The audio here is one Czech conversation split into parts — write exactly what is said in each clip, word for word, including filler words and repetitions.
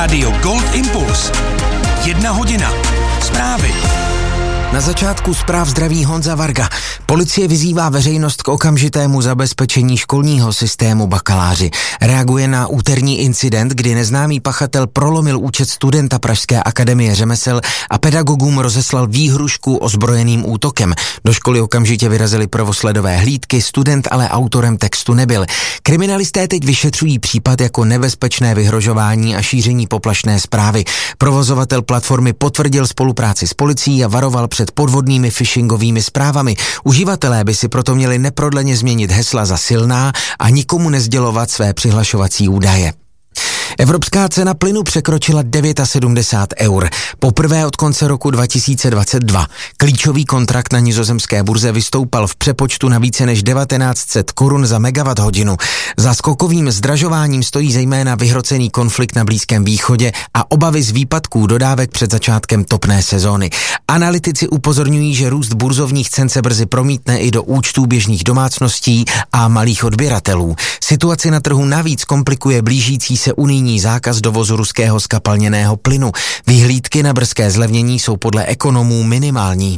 Rádio Gold Impuls. Jedna hodina. Zprávy. Na začátku zpráv zdraví Honza Varga. Policie vyzývá veřejnost k okamžitému zabezpečení školního systému bakaláři. Reaguje na úterní incident, kdy neznámý pachatel prolomil účet studenta Pražské akademie řemesel a pedagogům rozeslal výhrušku ozbrojeným útokem. Do školy okamžitě vyrazily prvosledové hlídky, student ale autorem textu nebyl. Kriminalisté teď vyšetřují případ jako nebezpečné vyhrožování a šíření poplašné zprávy. Provozovatel platformy potvrdil spolupráci s policií a varoval před podvodnými phishingovými zprávami. Uživatelé by si proto měli neprodleně změnit hesla za silná a nikomu nesdělovat své přihlašovací údaje. Evropská cena plynu překročila sedmdesát devět eur. Poprvé od konce roku dva tisíce dvacet dva. Klíčový kontrakt na nizozemské burze vystoupal v přepočtu na více než devatenáct set korun za megawatt hodinu. Za skokovým zdražováním stojí zejména vyhrocený konflikt na Blízkém východě a obavy z výpadků dodávek před začátkem topné sezóny. Analytici upozorňují, že růst burzovních cen se brzy promítne i do účtů běžných domácností a malých odběratelů. Situaci na trhu navíc komplikuje blížící se unijní zákaz dovozu ruského skapalněného plynu. Vyhlídky na brzké zlevnění jsou podle ekonomů minimální.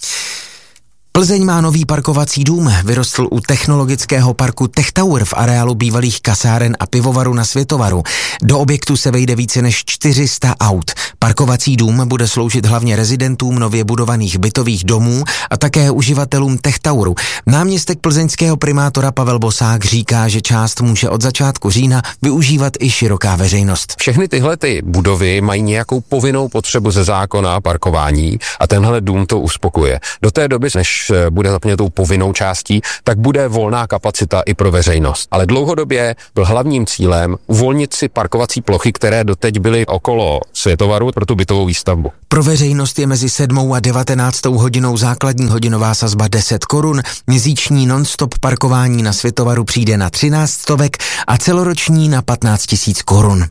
Plzeň má nový parkovací dům, vyrostl u technologického parku Tech Tower v areálu bývalých kasáren a pivovaru na Světovaru. Do objektu se vejde více než čtyři sta aut. Parkovací dům bude sloužit hlavně rezidentům nově budovaných bytových domů a také uživatelům Tech Toweru. Náměstek plzeňského primátora Pavel Bosák říká, že část může od začátku října využívat i široká veřejnost. Všechny tyhle ty budovy mají nějakou povinnou potřebu ze zákona parkování a tenhle dům to uspokuje. Do té doby, než bude zaplněnou povinnou částí, tak bude volná kapacita i pro veřejnost. Ale dlouhodobě byl hlavním cílem uvolnit si parkovací plochy, které doteď byly okolo Světovaru pro tu bytovou výstavbu. Pro veřejnost je mezi sedmou a devatenáctou hodinou základní hodinová sazba deset korun, měsíční non-stop parkování na Světovaru přijde na třináct stovek a celoroční na patnáct tisíc korun.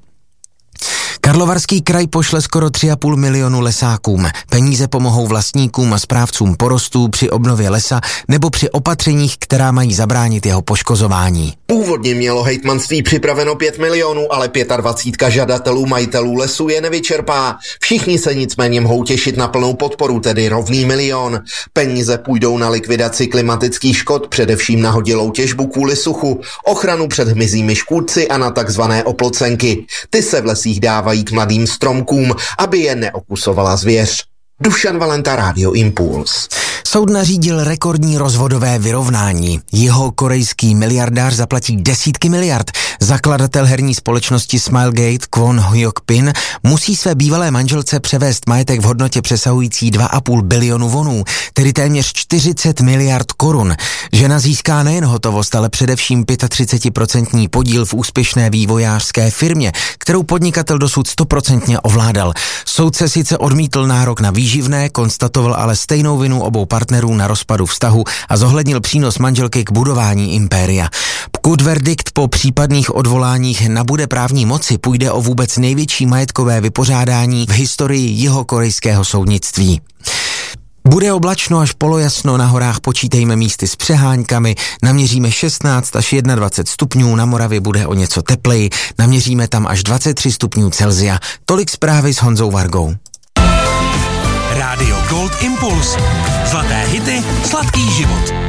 Karlovarský kraj pošle skoro tři a půl milionu lesákům. Peníze pomohou vlastníkům a správcům porostů při obnově lesa nebo při opatřeních, která mají zabránit jeho poškozování. Původně mělo hejtmanství připraveno pět milionů, ale dvacet pět žadatelů majitelů lesů je nevyčerpá. Všichni se nicméně mohou těšit na plnou podporu, tedy rovný milion. Peníze půjdou na likvidaci klimatických škod, především na hodilou těžbu kvůli suchu, ochranu před hmyzími škůdci a na takzvané oplocenky. Ty se v lesích dávají k mladým stromkům, aby je neokusovala zvěř. Dušan Valenta, Rádio Impuls. Soud nařídil rekordní rozvodové vyrovnání. Jeho korejský miliardář zaplatí desítky miliard. Zakladatel herní společnosti Smilegate Kwon Hyuk-pin musí své bývalé manželce převést majetek v hodnotě přesahující dva a půl bilionu wonů, tedy téměř čtyřicet miliard korun. Žena získá nejen hotovost, ale především třicet pět procent podíl v úspěšné vývojářské firmě, kterou podnikatel dosud sto procent ovládal. Soudce sice odmítl nárok na výživné, konstatoval ale stejnou vinu obou partnerů na rozpadu vztahu a zohlednil přínos manželky k budování impéria. Pokud verdikt po případných odvoláních nabude právní moci, půjde o vůbec největší majetkové vypořádání v historii jihokorejského soudnictví. Bude oblačno až polojasno, na horách počítejme místy s přeháňkami, naměříme šestnáct až dvacet jedna stupňů, na Moravě bude o něco tepleji, naměříme tam až dvacet tři stupňů Celsia. Tolik zprávy s Honzou Vargou. Rádio Gold Impuls. Zlaté hity, sladký život.